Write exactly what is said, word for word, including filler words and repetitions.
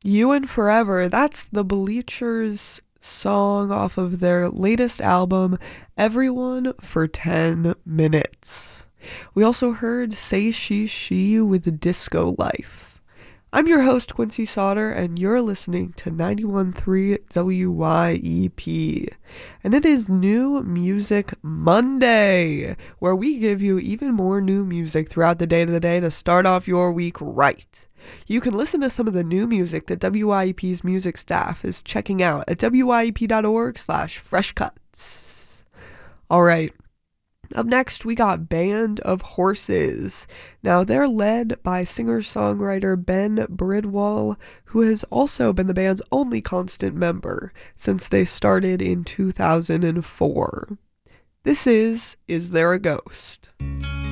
You and Forever, that's the Bleachers song off of their latest album, Everyone for ten minutes. We also heard Say She She with Disco Life. I'm your host, Quincy Sauter, and you're listening to ninety-one point three W Y E P. And it is New Music Monday, where we give you even more new music throughout the day to the day to start off your week right. You can listen to some of the new music that W Y E P's music staff is checking out at W Y E P dot org slash fresh cuts. All right. Up next, we got Band of Horses. Now, they're led by singer-songwriter Ben Bridwell, who has also been the band's only constant member since they started in two thousand four. This is Is There a Ghost?